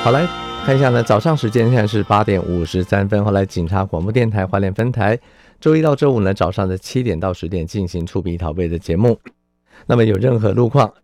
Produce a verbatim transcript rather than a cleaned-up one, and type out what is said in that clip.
好，来看一下呢，早上时间现在是八点五十三分。后来警察广播电台花莲分台，周一到周五呢早上的七点到十点进行触笔拷贝的节目。那么有任何路况